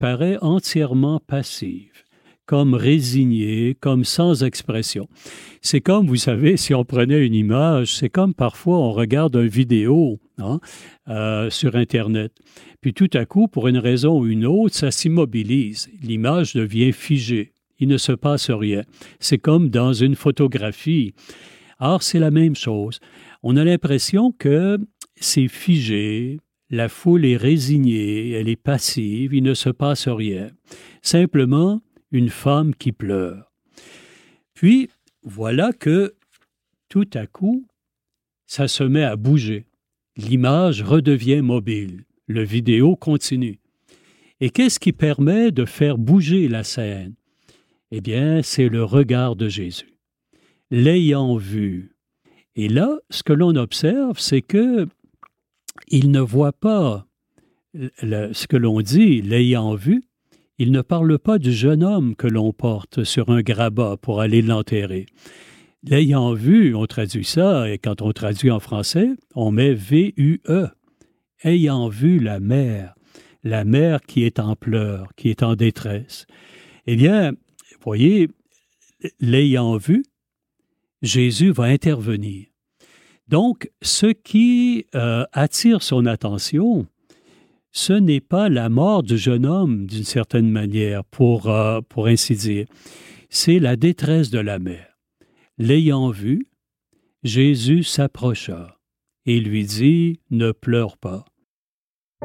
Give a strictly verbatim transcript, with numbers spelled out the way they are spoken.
paraît entièrement passive, comme résignée, comme sans expression. C'est comme, vous savez, si on prenait une image, c'est comme parfois on regarde une vidéo hein, euh, sur Internet. Puis tout à coup, pour une raison ou une autre, ça s'immobilise. L'image devient figée. Il ne se passe rien. C'est comme dans une photographie. Or, c'est la même chose. On a l'impression que c'est figé, la foule est résignée, elle est passive, il ne se passe rien. Simplement, une femme qui pleure. Puis, voilà que, tout à coup, ça se met à bouger. L'image redevient mobile. Le vidéo continue. Et qu'est-ce qui permet de faire bouger la scène? Eh bien, c'est le regard de Jésus. L'ayant vu. Et là, ce que l'on observe, c'est que il ne voit pas le, ce que l'on dit, l'ayant vu. Il ne parle pas du jeune homme que l'on porte sur un grabat pour aller l'enterrer. L'ayant vu, on traduit ça, et quand on traduit en français, on met V U E. Ayant vu la mère, la mère qui est en pleurs, qui est en détresse. Eh bien, vous voyez, l'ayant vu, Jésus va intervenir. Donc, ce qui euh, attire son attention, ce n'est pas la mort du jeune homme, d'une certaine manière, pour, euh, pour ainsi dire. C'est la détresse de la mère. L'ayant vu, Jésus s'approcha et lui dit « Ne pleure pas ».